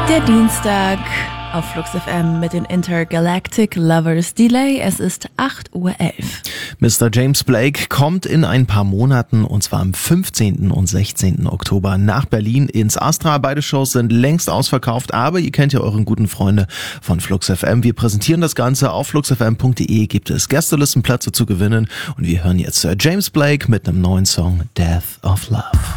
Der Dienstag auf Flux FM mit den Intergalactic Lovers Delay. Es ist 8:11 Uhr. Mr. James Blake kommt in ein paar Monaten, und zwar am 15. und 16. Oktober nach Berlin ins Astra. Beide Shows sind längst ausverkauft, aber ihr kennt ja euren guten Freunde von Flux FM. Wir präsentieren das Ganze auf fluxfm.de, gibt es Gästelistenplätze zu gewinnen, und wir hören jetzt James Blake mit einem neuen Song, Death of Love.